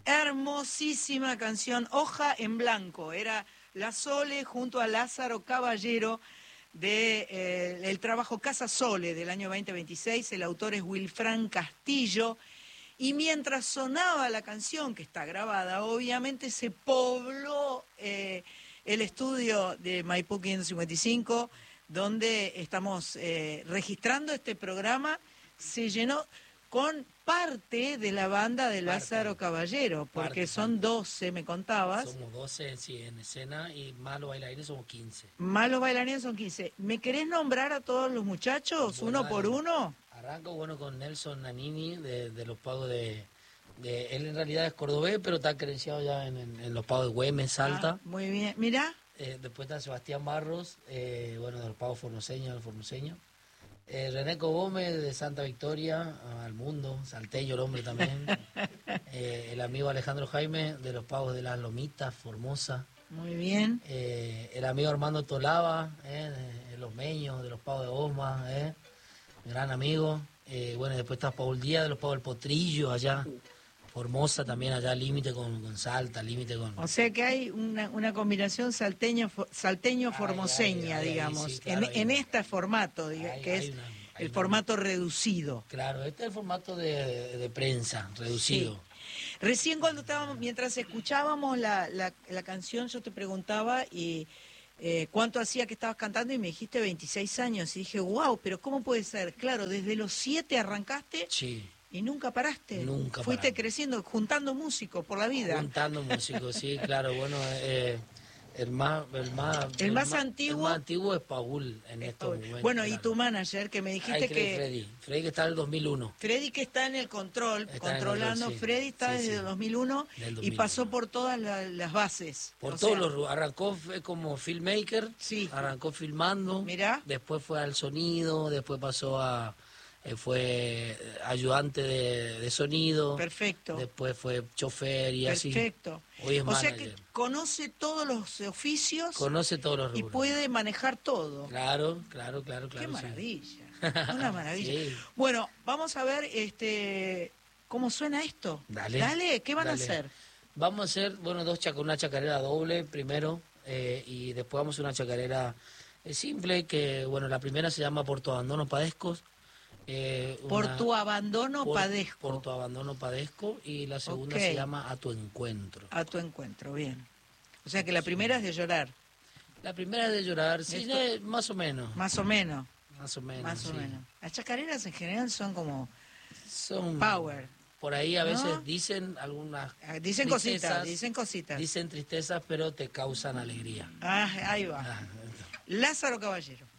Hermosísima canción, Hoja en Blanco. Era La Sole junto a Lázaro Caballero del trabajo Casa Sole del año 2026. El autor es Wilfran Castillo. Y mientras sonaba la canción, que está grabada, obviamente se pobló el estudio de Maipú 555, donde estamos registrando este programa. Se llenó con parte de la banda de Lázaro Caballero, porque son 12, me contabas. Somos 12, sí, en escena, y más los bailarines somos 15. Más los bailarines son 15. ¿Me querés nombrar a todos los muchachos, bueno, uno por uno? Arranco, con Nelson Nanini, de los pagos de... Él en realidad es cordobés, pero está credenciado ya en los pagos de Güemes, Salta. Muy bien, mirá. Después está Sebastián Barros, de los pagos formoseños, René Gómez de Santa Victoria, al mundo, salteño el hombre también. El amigo Alejandro Jaime de los pagos de Las Lomitas, Formosa. Muy bien. El amigo Armando Tolava, de Los Meños, de los pagos de Osma, gran amigo. Después está Paul Díaz de los pagos del Potrillo, allá. Formosa también, allá límite con Salta, límite con... O sea que hay una combinación salteño-formoseña, digamos, sí, claro, en este formato, que es el formato reducido. Claro, este es el formato de prensa, reducido. Sí. Recién mientras escuchábamos la canción, yo te preguntaba cuánto hacía que estabas cantando y me dijiste 26 años. Y dije, wow, pero ¿cómo puede ser? Claro, desde los 7 arrancaste. Sí. ¿Y nunca paraste? Nunca Fuiste creciendo, juntando músicos por la vida. Juntando músicos, sí, claro. El más antiguo es Paul en estos momentos. Bueno, claro. Y tu manager, que me dijiste Freddy que está en el 2001. Freddy que está en el controlando. Sí. Freddy está desde el 2001 y pasó por todas las bases. Arrancó como filmmaker, sí. Arrancó filmando. Mirá. Después fue al sonido, después pasó fue ayudante de sonido. Perfecto. Después fue chofer y así. Perfecto. Hoy es manager. O sea que conoce todos los oficios. Conoce todos los rubros. Y puede manejar todo. Claro. Qué maravilla. Sí. Una maravilla. Sí. Bueno, vamos a ver cómo suena esto. Dale, ¿qué van a hacer? Vamos a hacer, una chacarera doble primero, y después vamos a una chacarera simple, que la primera se llama Por tu abandono padezco. Por tu abandono padezco. Por tu abandono padezco, y la segunda se llama A tu encuentro. A tu encuentro, bien. O sea que la primera es de llorar. La primera es de llorar, sí, más o menos. Más o menos. Más o menos. Las chacareras en general son son power. Por ahí a veces dicen algunas dicen cositas. Dicen tristezas, pero te causan alegría. Ahí va. Lázaro Caballero.